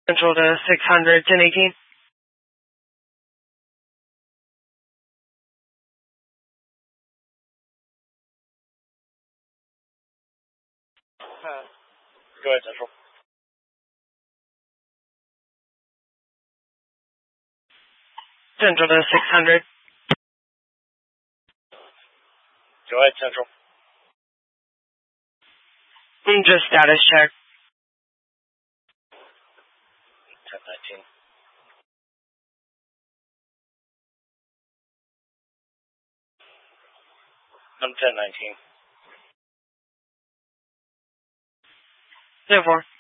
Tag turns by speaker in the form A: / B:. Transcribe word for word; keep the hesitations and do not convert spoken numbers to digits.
A: Central to six hundred, ten eighteen.
B: Uh, go ahead, Central.
A: Central to six hundred.
B: Go ahead, Central.
A: Just status check.
B: ten nineteen. I'm ten nineteen.
A: ten four.